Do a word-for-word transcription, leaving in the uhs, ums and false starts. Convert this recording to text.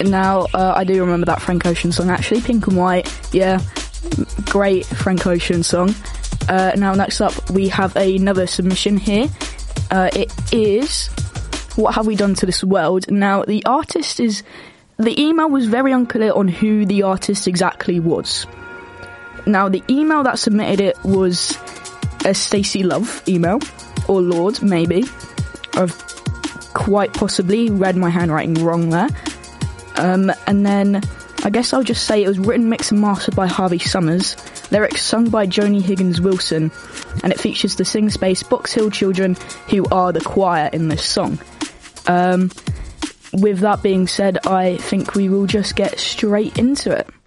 Now, uh, I do remember that Frank Ocean song, actually. Pink and White, yeah, great Frank Ocean song. Uh, now, next up, we have another submission here. Uh, it is, What Have We Done to This World? Now, the artist is, the email was very unclear on who the artist exactly was. Now, the email that submitted it was a Stacey Love email, or Lord, maybe. I've quite possibly read my handwriting wrong there. Um, and then, I guess I'll just say it was written, mixed and mastered by Harvey Summers, lyrics sung by Joni Higgins Wilson, and it features the Sing Space Box Hill children, who are the choir in this song. Um, with that being said, I think we will just get straight into it.